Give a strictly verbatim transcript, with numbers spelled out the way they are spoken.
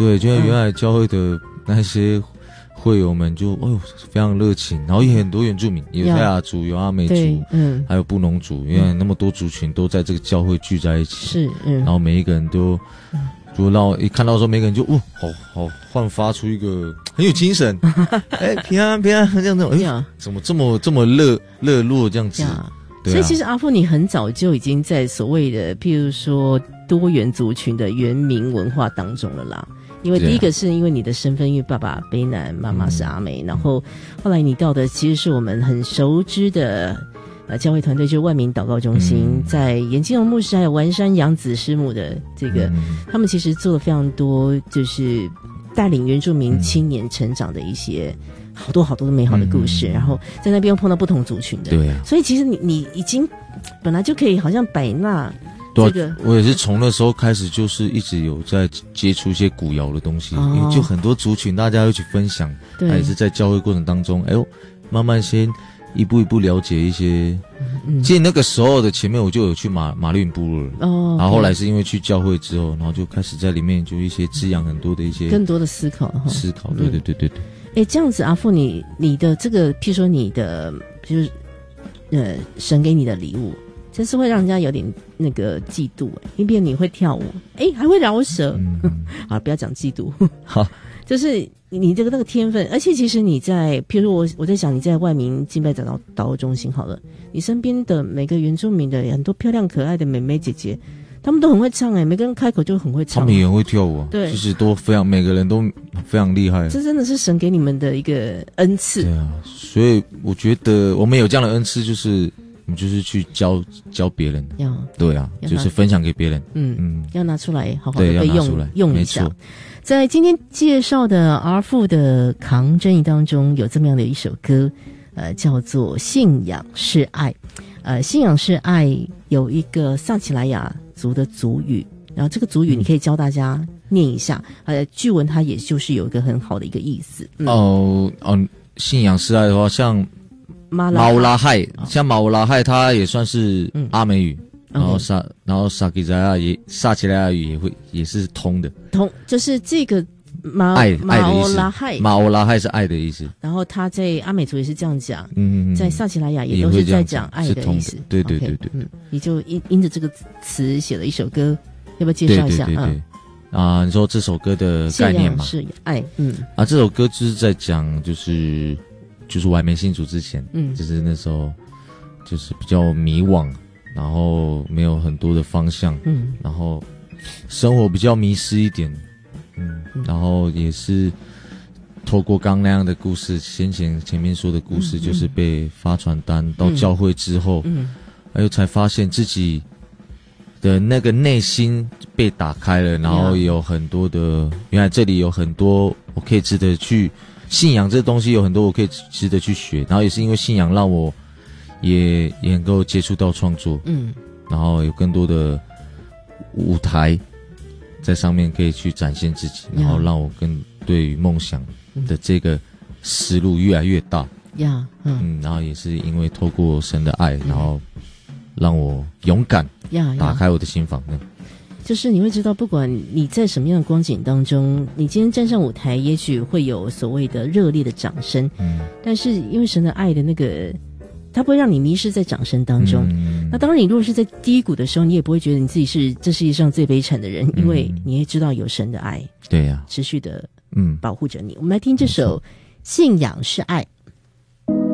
对，就像原来教会的那些会友们就哦非常热情，然后也很多原住民，有泰雅族，有阿美族，嗯，还有布农族，因为那么多族群都在这个教会聚在一起， 是，嗯，然后每一个人都，就让我一看到的时候，每个人就哦，好好焕发出一个很有精神，哎，平安平安这样子，哎，怎么这么这么热热络这样子？ 所以其实阿富你很早就已经在所谓的譬如说多元族群的原民文化当中了啦。因为第一个是因为你的身份，因为爸爸卑南，妈妈是阿美，嗯、然后后来你到的其实是我们很熟知的呃教会团队，就是万民祷告中心，嗯、在严金荣牧师还有丸山洋子师母的这个，嗯、他们其实做了非常多，就是带领原住民青年成长的一些好多好多的美好的故事，嗯、然后在那边又碰到不同族群的， 对啊， 所以其实你你已经本来就可以好像百纳。 对、啊这个， 我也是从那时候开始，就是一直有在接触一些古谣的东西，哦、因为就很多族群大家一起分享，还也是在教会过程当中，哎呦，慢慢先一步一步了解一些。嗯、其实那个时候的前面我就有去马马林部落了，哦，然后后来是因为去教会之后，然后就开始在里面就一些滋养很多的一些更多的思考， 思考，对对对对对。 哎，这样子阿富，你你的这个，譬如说你的，就是呃，神给你的礼物。真是会让人家有点那个嫉妒，因为你会跳舞，哎，还会饶舌，嗯、好，不要讲嫉妒， 好， 就是你这个那个天分，而且其实你在，譬如说我我在想你在万民敬拜祷告祷告中心好了，你身边的每个原住民的很多漂亮可爱的妹妹姐姐，他们都很会唱哎，每个人开口就很会唱， 他们也会跳舞啊， 对， 其实都非常每个人都非常厉害， 这真的是神给你们的一个恩赐， 对啊，所以我觉得我们有这样的恩赐就是。我们就是去教教别人， 要对啊，就是分享给别人， 嗯嗯，要拿出来好好的被用用一下。在今天介绍的阿富的扛真义当中，有这么样的一首歌，呃，叫做《信仰是爱》。呃，信仰是爱有一个萨奇莱雅族的族语，然后这个族语你可以教大家念一下。呃，句文它也就是有一个很好的一个意思。 嗯、哦哦，信仰是爱的话，像。马乌拉亥，像马乌拉亥，它也算是阿美语，嗯、然后萨，然后萨基莱亚也萨奇莱亚语也会也是通的， 通就是这个马爱马乌拉亥， 马乌拉亥是爱的意思。 然后他在阿美族也是这样讲，嗯，在萨奇莱亚也都是在讲爱的意思。 对对对对， okay, 嗯，你就因因着这个词写了一首歌，要不要介绍一下？ 对对对对。嗯、啊，你说这首歌的概念嘛？ 是爱，嗯， 啊，这首歌就是在讲就是。就是我还没信主之前，嗯，就是那时候，就是比较迷惘，然后没有很多的方向，嗯，然后生活比较迷失一点，嗯，然后也是透过刚那样的故事，先前前面说的故事，嗯、就是被发传单到教会之后，嗯，还有才发现自己的那个内心被打开了，然后有很多的，原来这里有很多我可以值得去。信仰这东西有很多我可以值得去学，然后也是因为信仰让我也也能够接触到创作，嗯，然后有更多的舞台在上面可以去展现自己，然后让我更对于梦想的这个思路越来越大，呀，嗯，嗯，然后也是因为透过神的爱，然后让我勇敢，呀，打开我的心房。 就是你会知道，不管你在什么样的光景当中，你今天站上舞台，也许会有所谓的热烈的掌声，嗯，但是因为神的爱的那个，它不会让你迷失在掌声当中。嗯、那当然，你如果是在低谷的时候，你也不会觉得你自己是这世界上最悲惨的人，因为你也知道有神的爱， 对呀、啊， 持续的嗯保护着你。我们来听这首《信仰是爱》。